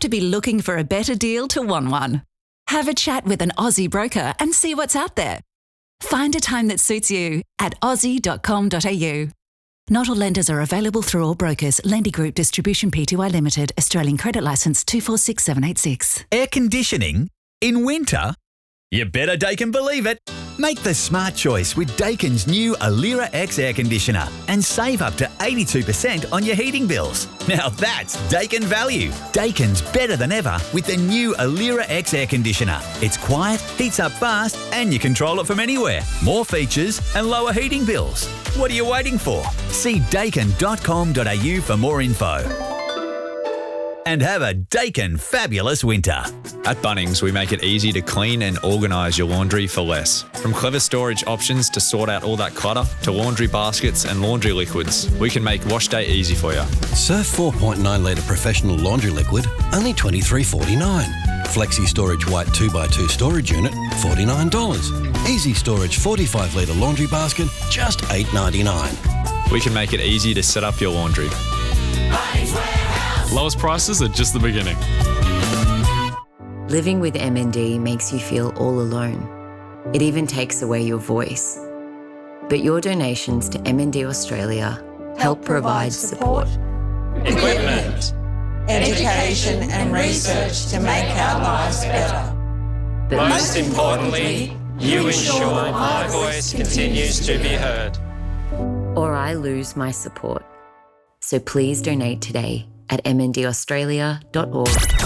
to be looking for a better deal to want one. Have a chat with an Aussie broker and see what's out there. Find a time that suits you at aussie.com.au. Not all lenders are available through all brokers. Lendy Group Distribution Pty Limited, Australian Credit Licence 246786. Air conditioning in winter? You better Daikin believe it. Make the smart choice with Daikin's new Alira X air conditioner and save up to 82% on your heating bills. Now that's Daikin value. Daikin's better than ever with the new Alira X air conditioner. It's quiet, heats up fast, and you control it from anywhere. More features and lower heating bills. What are you waiting for? See daikin.com.au for more info. And have a Daikin fabulous winter. At Bunnings, we make it easy to clean and organise your laundry for less. From clever storage options to sort out all that clutter, to laundry baskets and laundry liquids, we can make wash day easy for you. Surf 4.9 litre professional laundry liquid, only $23.49. Flexi Storage White 2x2 storage unit, $49. Easy Storage 45 litre laundry basket, just $8.99. We can make it easy to set up your laundry. Lowest prices are just the beginning. Living with MND makes you feel all alone. It even takes away your voice. But your donations to MND Australia help provide support, equipment, education and research to make our lives better. but Most importantly, you ensure my voice continues to be heard. or I lose my support. So please donate today at mndaustralia.org.